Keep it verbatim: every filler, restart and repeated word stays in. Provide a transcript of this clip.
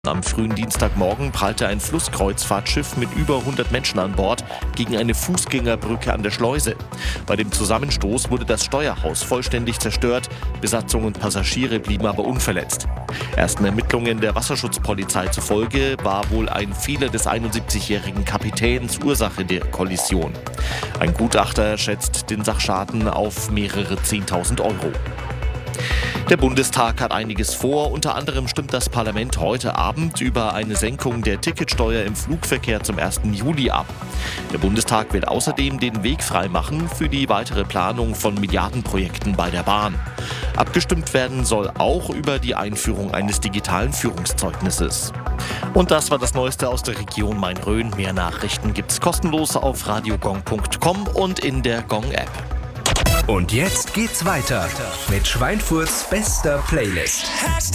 Am frühen Dienstagmorgen prallte ein Flusskreuzfahrtschiff mit über hundert Menschen an Bord gegen eine Fußgängerbrücke an der Schleuse. Bei dem Zusammenstoß wurde das Steuerhaus vollständig zerstört, Besatzung und Passagiere blieben aber unverletzt. Ersten Ermittlungen der Wasserschutzpolizei zufolge war wohl ein Fehler des einundsiebzigjährigen Kapitäns Ursache der Kollision. Ein Gutachter schätzt den Sachschaden auf mehrere zehntausend Euro. Der Bundestag hat einiges vor. Unter anderem stimmt das Parlament heute Abend über eine Senkung der Ticketsteuer im Flugverkehr zum ersten Juli ab. Der Bundestag will außerdem den Weg freimachen für die weitere Planung von Milliardenprojekten bei der Bahn. Abgestimmt werden soll auch über die Einführung eines digitalen Führungszeugnisses. Und das war das Neueste aus der Region Main-Rhön. Mehr Nachrichten gibt's kostenlos auf radiogong punkt com und in der Gong-App. Und jetzt geht's weiter mit Schweinfurts bester Playlist.